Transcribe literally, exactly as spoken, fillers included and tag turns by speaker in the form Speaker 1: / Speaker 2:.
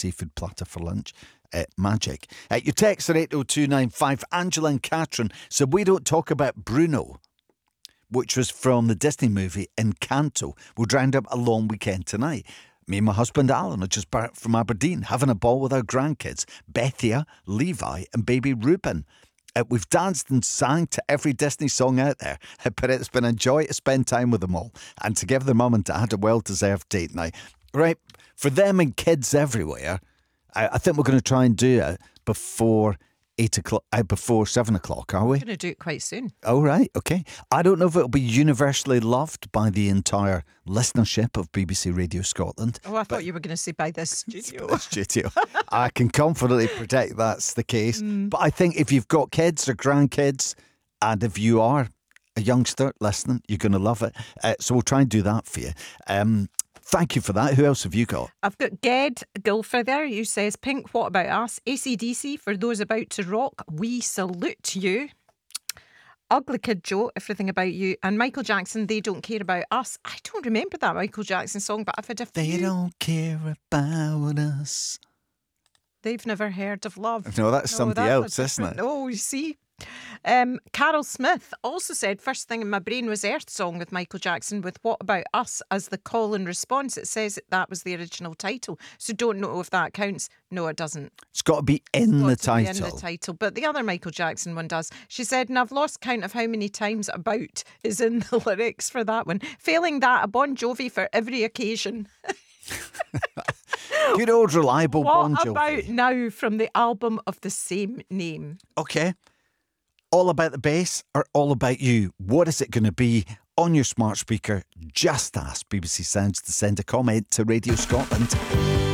Speaker 1: seafood platter for lunch. Uh, magic. Uh, your text are eight oh two nine five. Angela and Catherine said we don't talk about Bruno, which was from the Disney movie Encanto. We'll round up a long weekend tonight. Me and my husband Alan are just back from Aberdeen, having a ball with our grandkids, Bethia, Levi and baby Reuben. Uh, we've danced and sang to every Disney song out there, but it's been a joy to spend time with them all and to give their mum and dad a well-deserved date night. Right, for them and kids everywhere, I, I think we're going to try and do it before eight o'clock, uh, before seven o'clock, are we?
Speaker 2: We're going to do it quite soon.
Speaker 1: Oh, right, okay. I don't know if it'll be universally loved by the entire listenership of B B C Radio Scotland.
Speaker 2: Oh, I thought you were going to say by this studio.
Speaker 1: The studio. I can confidently predict that's the case.
Speaker 2: Mm.
Speaker 1: But I think if you've got kids or grandkids, and if you are a youngster listening, you're going to love it. Uh, so we'll try and do that for you. Um, Thank you for that. Who else have you got?
Speaker 2: I've got Ged Guilford there, who says, Pink, what about us? A C D C, for those about to rock, we salute you. Ugly Kid Joe, everything about you. And Michael Jackson, they don't care about us. I don't remember that Michael Jackson song, but I've had a few.
Speaker 1: They don't care about us.
Speaker 2: They've never heard of love.
Speaker 1: No, that's
Speaker 2: No,
Speaker 1: somebody
Speaker 2: that's
Speaker 1: else, isn't it?
Speaker 2: Oh, you see. Um, Carol Smith also said, first thing in my brain was Earth Song with Michael Jackson with What About Us as the call and response. It says that, that was the original title. So don't know if that counts. No, it doesn't.
Speaker 1: It's got to be in the
Speaker 2: It's got to be
Speaker 1: title.
Speaker 2: in the title. But the other Michael Jackson one does. She said, and I've lost count of how many times about is in the lyrics for that one. Failing that, a Bon Jovi for every occasion.
Speaker 1: Good old reliable
Speaker 2: What
Speaker 1: Bon Jovi.
Speaker 2: about now from the album of the same name?
Speaker 1: Okay. All about the bass or all about you? What is it going to be on your smart speaker? Just ask B B C Sounds to send a comment to Radio Scotland.